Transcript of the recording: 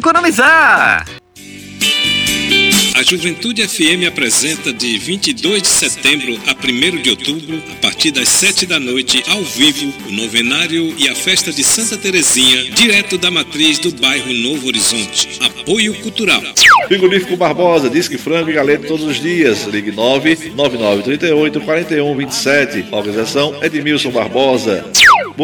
economizar. A Juventude FM apresenta de 22 de setembro a 1º de outubro, a partir das 7 da noite, ao vivo, o novenário e a festa de Santa Terezinha, direto da matriz do bairro Novo Horizonte. Apoio cultural. Frigorífico Barbosa, disque frango e galeto todos os dias. Ligue 99938 4127. A organização Edmilson Barbosa.